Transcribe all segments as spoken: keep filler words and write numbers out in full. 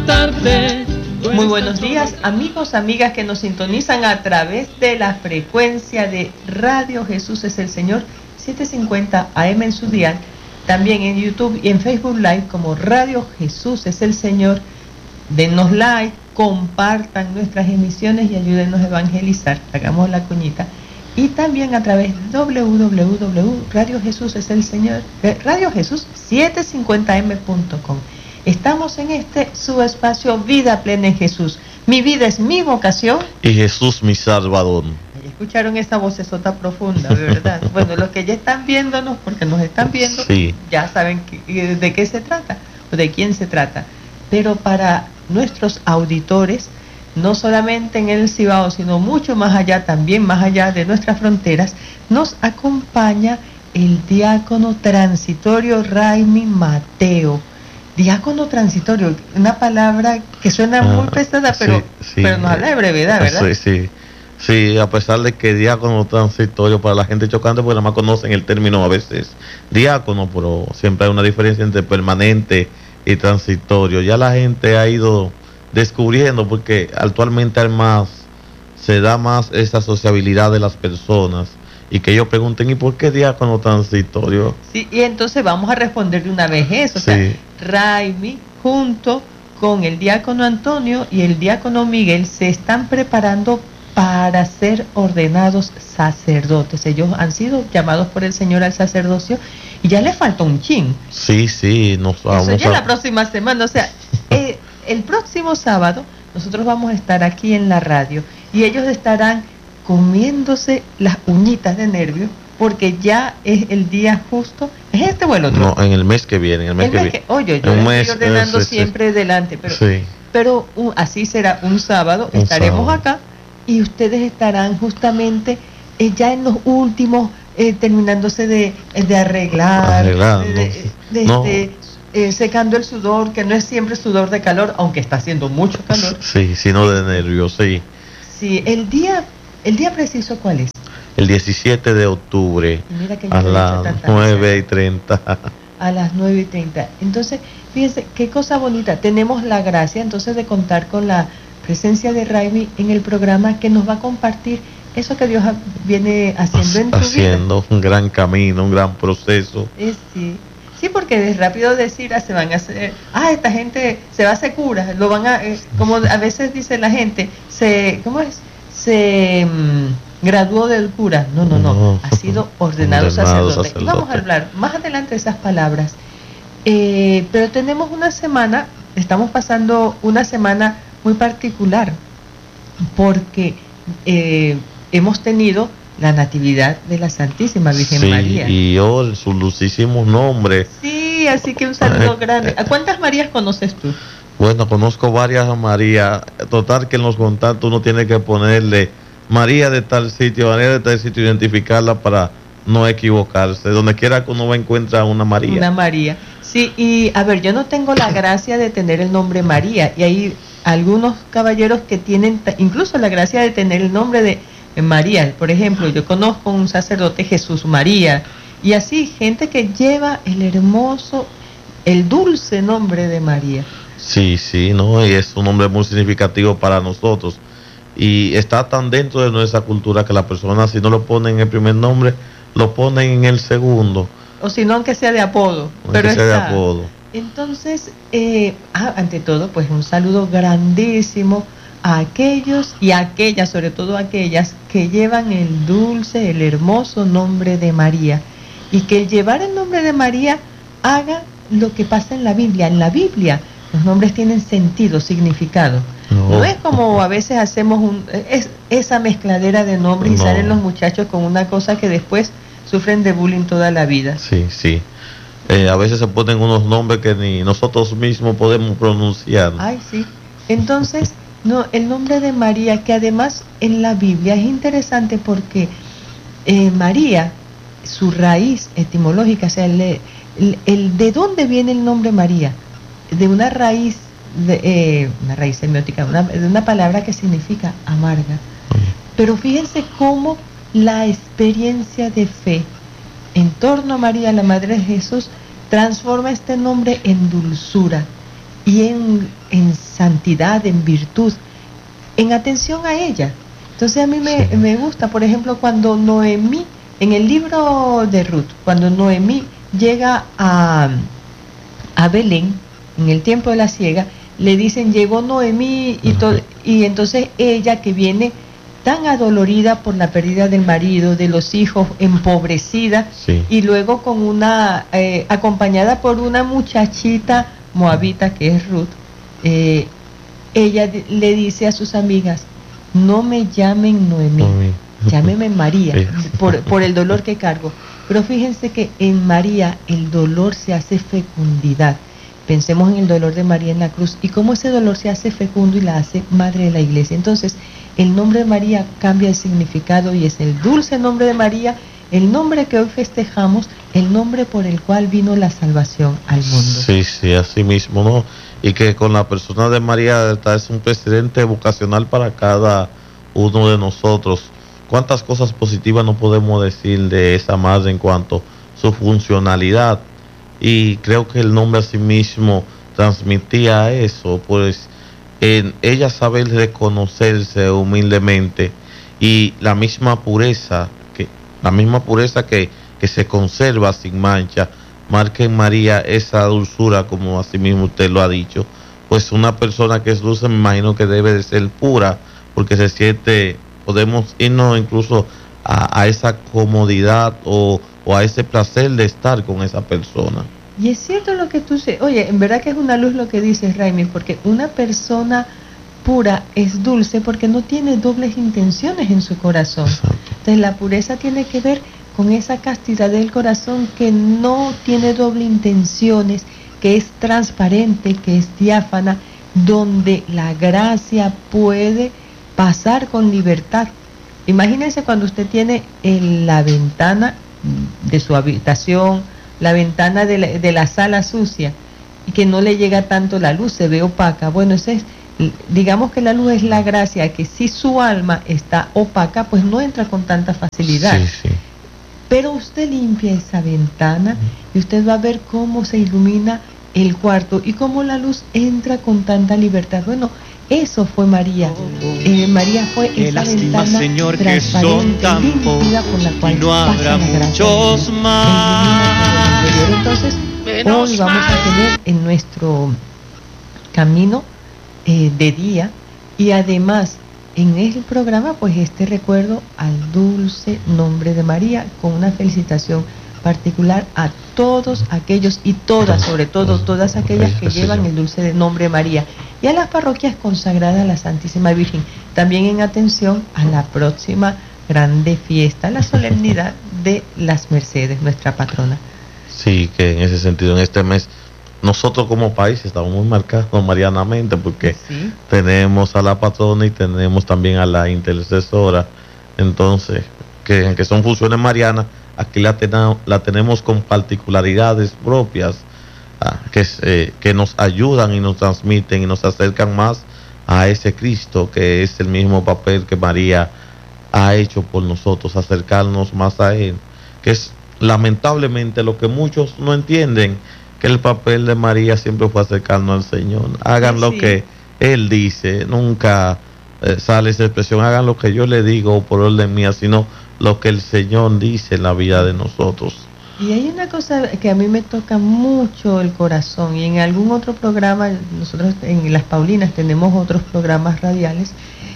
Tarde. Muy buenos días, amigos, amigas que nos sintonizan a través de la frecuencia de Radio Jesús es el Señor, setecientos cincuenta A M en su dial, también en YouTube y en Facebook Live como Radio Jesús es el Señor. Denos like, compartan nuestras emisiones y ayúdenos a evangelizar, hagamos la cuñita. Y también a través de doble u doble u doble u punto radio jesús es el señor Radio Jesús setecientos cincuenta eme punto com. Estamos en este su espacio Vida Plena en Jesús. Mi vida es mi vocación y Jesús mi Salvador. Escucharon esa vocesota profunda, de verdad. Bueno, los que ya están viéndonos, porque nos están viendo, sí, ya saben que, de qué se trata o de quién se trata. Pero para nuestros auditores, no solamente en el Cibao, sino mucho más allá, también más allá de nuestras fronteras, nos acompaña el diácono transitorio Raimi Mateo. Diácono transitorio, una palabra que suena ah, muy pesada, pero, sí, sí, pero nos habla de brevedad, ¿verdad? Sí, sí, sí, a pesar de que diácono transitorio para la gente chocante, porque nada más conocen el término a veces diácono, pero siempre hay una diferencia entre permanente y transitorio. Ya la gente ha ido descubriendo, porque actualmente hay más, se da más esa sociabilidad de las personas, y que ellos pregunten, ¿y por qué diácono transitorio? Sí, y entonces vamos a responder de una vez eso, o sí. sea, Raimi junto con el diácono Antonio y el diácono Miguel se están preparando para ser ordenados sacerdotes. Ellos han sido llamados por el Señor al sacerdocio y ya les falta un chin. Sí, sí, nos vamos eso ya a... la próxima semana, o sea, eh, el próximo sábado nosotros vamos a estar aquí en la radio y ellos estarán comiéndose las uñitas de nervio, porque ya es el día justo. ¿Es este o el otro? No, en el mes que viene. En el mes el que mes viene. Que, oye, yo un estoy ordenando mes, sí, siempre sí. delante, pero, sí. pero uh, así será un sábado, un estaremos sábado. acá y ustedes estarán justamente eh, ya en los últimos, eh, terminándose de, de arreglar, Arreglando. de, de, de, no. de eh, secando el sudor, que no es siempre sudor de calor, aunque está haciendo mucho calor. Sí, sino de nervios, sí. Sí, el día... ¿El día preciso cuál es? El diecisiete de octubre a las nueve y treinta. A las nueve y treinta. Entonces, fíjense, qué cosa bonita. Tenemos la gracia entonces de contar con la presencia de Raimi en el programa, que nos va a compartir eso que Dios viene haciendo en tu vida. Haciendo un gran camino, un gran proceso. Es, sí. Sí, porque es rápido decir, ah, se van a hacer, ah, esta gente se va a hacer cura, lo van a, eh, como a veces dice la gente, se, ¿cómo es? se mmm, graduó del cura. No, no, no, no. Ha sido ordenado, ordenado sacerdote. sacerdote. Y vamos a hablar más adelante de esas palabras. Eh, pero tenemos una semana, estamos pasando una semana muy particular, porque eh, hemos tenido la Natividad de la Santísima Virgen sí, María. Y hoy su lucísimo nombre. Sí, así que un saludo grande. ¿A cuántas Marías conoces tú? Bueno, conozco varias María. Total que en los contactos uno tiene que ponerle María de tal sitio, María de tal sitio, identificarla para no equivocarse. Donde quiera que uno va encuentra una María. Una María. Sí, y a ver, yo no tengo la gracia de tener el nombre María, y hay algunos caballeros que tienen t- incluso la gracia de tener el nombre de María. Por ejemplo, yo conozco un sacerdote, Jesús María, y así gente que lleva el hermoso, el dulce nombre de María. Sí, sí, no, y es un nombre muy significativo para nosotros, y está tan dentro de nuestra cultura que la persona, si no lo pone en el primer nombre, lo ponen en el segundo, o si no, aunque sea de apodo, pero sea está. de apodo. Entonces, eh, ah, ante todo, pues un saludo grandísimo a aquellos y a aquellas, sobre todo a aquellas que llevan el dulce, el hermoso nombre de María, y que el llevar el nombre de María haga lo que pasa en la Biblia. En la Biblia los nombres tienen sentido, significado. No, no es como a veces hacemos un, es, esa mezcladera de nombres, no. Y salen los muchachos con una cosa que después sufren de bullying toda la vida. Sí, sí. Eh, a veces se ponen unos nombres que ni nosotros mismos podemos pronunciar. Ay, sí. Entonces, no, el nombre de María, que además en la Biblia es interesante porque eh, María, su raíz etimológica, o sea, el, el, el de dónde viene el nombre María, de una raíz, de, eh, una raíz semiótica, una, de una palabra que significa amarga. Pero fíjense cómo la experiencia de fe en torno a María, la Madre de Jesús, transforma este nombre en dulzura. y en, en santidad, en virtud, en atención a ella. Entonces a mí me, sí. me gusta, por ejemplo, cuando Noemí, en el libro de Ruth, cuando Noemí llega a, a Belén, en el tiempo de la siega, le dicen, llegó Noemí, y, todo, y entonces ella, que viene tan adolorida por la pérdida del marido, de los hijos, empobrecida, sí. y luego con una, eh, acompañada por una muchachita moabita que es Ruth, eh, ella d- le dice a sus amigas, no me llamen Noemí, llámeme María, por, por el dolor que cargo. Pero fíjense que en María el dolor se hace fecundidad. Pensemos en el dolor de María en la cruz y cómo ese dolor se hace fecundo y la hace madre de la iglesia. Entonces, el nombre de María cambia el significado y es el dulce nombre de María, el nombre que hoy festejamos, el nombre por el cual vino la salvación al mundo. Sí, sí, así mismo, ¿no? Y que con la persona de María es un precedente vocacional para cada uno de nosotros. ¿Cuántas cosas positivas no podemos decir de esa madre en cuanto a su funcionalidad? Y creo que el nombre a sí mismo transmitía eso, pues en ella sabe reconocerse humildemente y la misma pureza que la misma pureza que, que se conserva sin mancha marca en María esa dulzura, como así mismo usted lo ha dicho. Pues una persona que es dulce, me imagino que debe de ser pura, porque se siente, podemos irnos incluso a, a esa comodidad o o a ese placer de estar con esa persona. Y es cierto lo que tú dices, oye, en verdad que es una luz lo que dices, Raimi, porque una persona pura es dulce porque no tiene dobles intenciones en su corazón. Exacto. Entonces la pureza tiene que ver con esa castidad del corazón que no tiene doble intenciones, que es transparente, que es diáfana, donde la gracia puede pasar con libertad. Imagínense cuando usted tiene en la ventana de su habitación, la ventana de la, de la sala sucia, y que no le llega tanto la luz, se ve opaca. Bueno, ese es, digamos que la luz es la gracia, que si su alma está opaca, pues no entra con tanta facilidad. Sí, sí. Pero usted limpia esa ventana y usted va a ver cómo se ilumina el cuarto y cómo la luz entra con tanta libertad. Bueno, eso fue María. Eh, María fue Qué esa lástima, ventana Señor, que son transparente, tan límpida, por la cual y no habrá muchos e más. Entonces, Menos hoy vamos mal. a tener en nuestro camino eh, de día y además en el programa pues este recuerdo al dulce nombre de María, con una felicitación particular a todos aquellos y todas, sobre todo todas aquellas que llevan el dulce nombre de María, y a las parroquias consagradas a la Santísima Virgen, también en atención a la próxima grande fiesta, la solemnidad de las Mercedes, nuestra patrona. Sí, que en ese sentido, en este mes, nosotros como país estamos muy marcados marianamente, porque Sí. tenemos a la patrona y tenemos también a la intercesora, entonces, que, que son funciones marianas. Aquí la, tena, la tenemos con particularidades propias, ah, que, eh, que nos ayudan y nos transmiten y nos acercan más a ese Cristo, que es el mismo papel que María ha hecho por nosotros, acercarnos más a Él, que es lamentablemente lo que muchos no entienden, que el papel de María siempre fue acercarnos al Señor. Hagan Sí. lo que Él dice, nunca eh, sale esa expresión, hagan lo que yo le digo por orden mía, sino lo que el Señor dice en la vida de nosotros. Y hay una cosa que a mí me toca mucho el corazón, y en algún otro programa, nosotros en Las Paulinas tenemos otros programas radiales,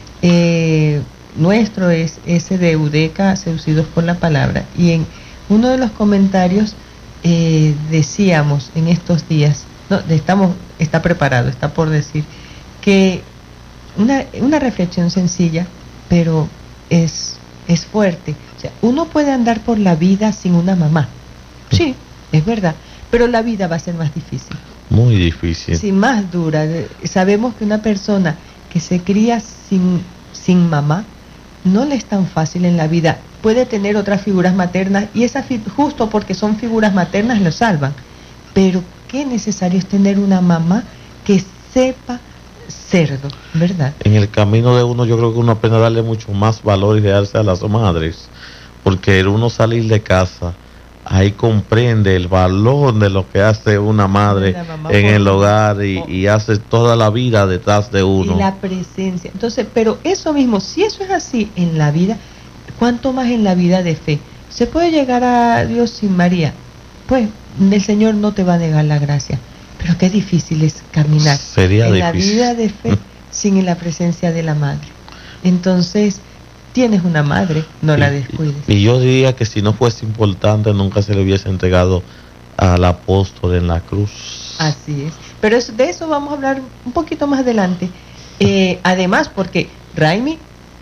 eh, nuestro es ese de Udeca, Seducidos por la Palabra, y en uno de los comentarios eh, decíamos en estos días, no, estamos, está preparado, está por decir, que una, una reflexión sencilla, pero es... es fuerte. O sea, uno puede andar por la vida sin una mamá. Sí, es verdad. Pero la vida va a ser más difícil. Muy difícil. Sí, más dura. Sabemos que una persona que se cría sin, sin mamá no le es tan fácil en la vida. Puede tener otras figuras maternas y esas fi- justo porque son figuras maternas lo salvan. Pero qué necesario es tener una mamá que sepa cerdo, ¿verdad? En el camino de uno, yo creo que uno apenas darle mucho más valor y darse a las madres, porque el uno salir de casa ahí comprende el valor de lo que hace una madre en el hogar y, y hace toda la vida detrás de uno. Y la presencia. Entonces, pero eso mismo, si eso es así en la vida, ¿cuánto más en la vida de fe? ¿Se puede llegar a Dios sin María? Pues el Señor no te va a negar la gracia, pero qué difícil es caminar Sería en difícil. la vida de fe sin la presencia de la madre. Entonces, tienes una madre, no y, la descuides. Y, y yo diría que si no fuese importante, nunca se le hubiese entregado al apóstol en la cruz. Así es. Pero eso, de eso vamos a hablar un poquito más adelante. Eh, además, porque Raimi,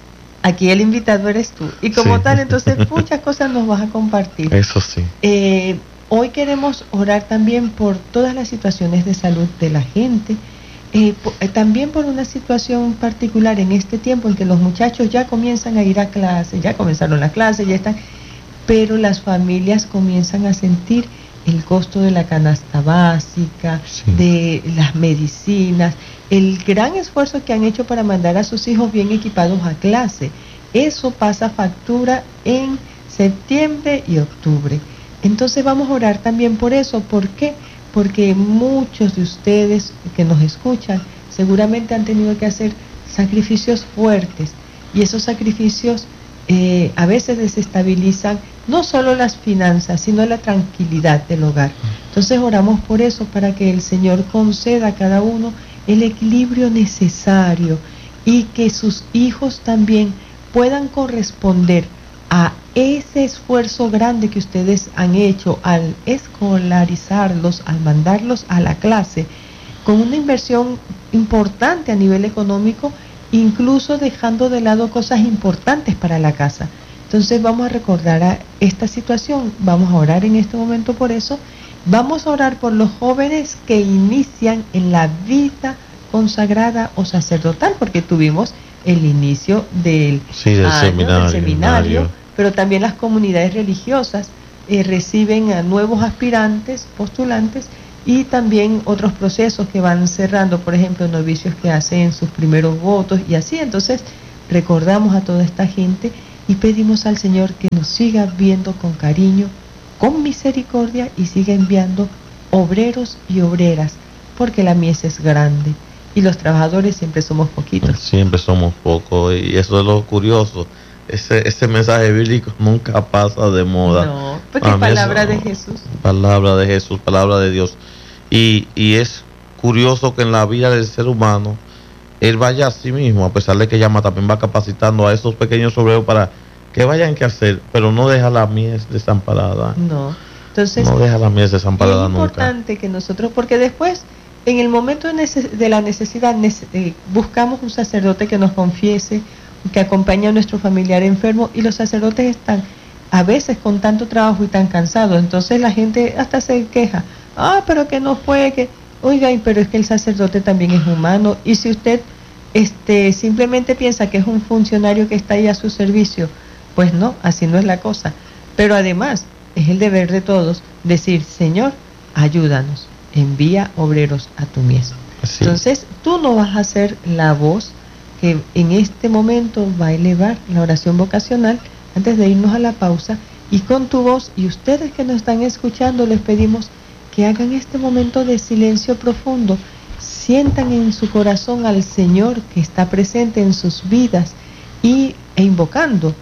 aquí el invitado eres tú. Y como Sí. tal, entonces muchas cosas nos vas a compartir. Eso sí. Eh, hoy queremos orar también por todas las situaciones de salud de la gente. Eh, po- eh, también por una situación particular en este tiempo en que los muchachos ya comienzan a ir a clase, ya comenzaron las clases, ya están, pero las familias comienzan a sentir el costo de la canasta básica, Sí. de las medicinas, el gran esfuerzo que han hecho para mandar a sus hijos bien equipados a clase. Eso pasa factura en septiembre y octubre. Entonces vamos a orar también por eso. ¿Por qué? Porque muchos de ustedes que nos escuchan seguramente han tenido que hacer sacrificios fuertes y esos sacrificios eh, a veces desestabilizan no solo las finanzas, sino la tranquilidad del hogar. Entonces oramos por eso, para que el Señor conceda a cada uno el equilibrio necesario y que sus hijos también puedan corresponder a ese esfuerzo grande que ustedes han hecho al escolarizarlos, al mandarlos a la clase, con una inversión importante a nivel económico, incluso dejando de lado cosas importantes para la casa. Entonces vamos a recordar a esta situación, vamos a orar en este momento por eso, vamos a orar por los jóvenes que inician en la vida consagrada o sacerdotal, porque tuvimos el inicio del, Sí, del año, seminario, del seminario, seminario. pero también las comunidades religiosas eh, reciben a nuevos aspirantes, postulantes, y también otros procesos que van cerrando, por ejemplo, novicios que hacen sus primeros votos y así. Entonces recordamos a toda esta gente y pedimos al Señor que nos siga viendo con cariño, con misericordia, y siga enviando obreros y obreras, porque la mies es grande y los trabajadores siempre somos poquitos. Siempre somos pocos y eso es lo curioso. Ese, ese mensaje bíblico nunca pasa de moda. No, porque A es mí palabra eso- de Jesús. Palabra de Jesús, palabra de Dios. Y, y es curioso que en la vida del ser humano él vaya a sí mismo, a pesar de que llama, también va capacitando a esos pequeños obreros para que vayan que hacer, pero no deja la mies desamparada. No. Entonces, No deja la mies es desamparada nunca. importante que nosotros, porque después, en el momento de, neces- de la necesidad, nece- eh, buscamos un sacerdote que nos confiese, que acompañe a nuestro familiar enfermo, y los sacerdotes están a veces con tanto trabajo y tan cansados, entonces la gente hasta se queja, ah, pero que no fue, que, oiga, y pero es que el sacerdote también es humano, y si usted este simplemente piensa que es un funcionario que está ahí a su servicio, pues no, así no es la cosa. Pero además, es el deber de todos decir, Señor, ayúdanos, envía obreros a tu mies. Sí. Entonces, tú no vas a ser la voz que en este momento va a elevar la oración vocacional antes de irnos a la pausa, y con tu voz, y ustedes que nos están escuchando, les pedimos que hagan este momento de silencio profundo, sientan en su corazón al Señor que está presente en sus vidas, y e invocando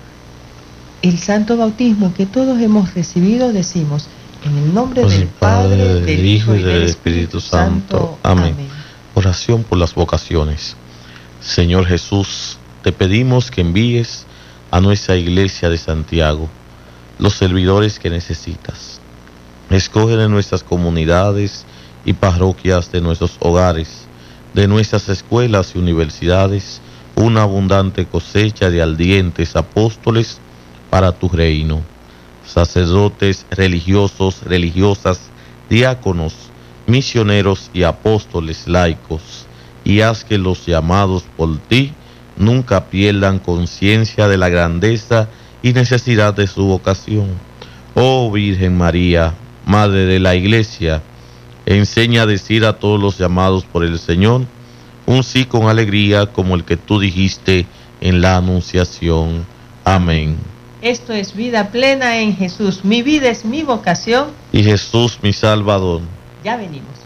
el santo bautismo que todos hemos recibido, decimos, en el nombre Pues del el Padre, Padre, del Hijo y del Espíritu Santo. Amén. Oración por las vocaciones. Señor Jesús, te pedimos que envíes a nuestra iglesia de Santiago los servidores que necesitas. Escoge de nuestras comunidades y parroquias, de nuestros hogares, de nuestras escuelas y universidades, una abundante cosecha de ardientes apóstoles para tu reino. Sacerdotes religiosos, religiosas, diáconos, misioneros y apóstoles laicos, y haz que los llamados por ti nunca pierdan conciencia de la grandeza y necesidad de su vocación. Oh Virgen María, Madre de la Iglesia, enseña a decir a todos los llamados por el Señor un sí con alegría, como el que tú dijiste en la Anunciación. Amén. Esto es Vida Plena en Jesús. Mi vida es mi vocación. Y Jesús mi Salvador. Ya venimos.